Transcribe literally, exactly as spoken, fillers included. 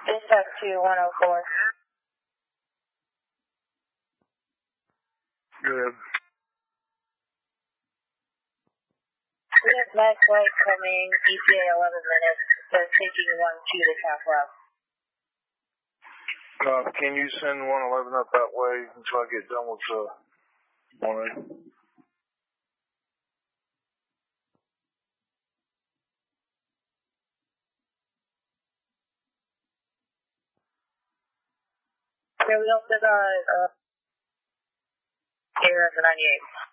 Dispatch to one oh four. Good. We have max light coming, E T A eleven minutes. They're taking one to the south left. Uh, can you send one eleven up that way until I get done with the morning? Yeah, we also got uh, air at the ninety-eight.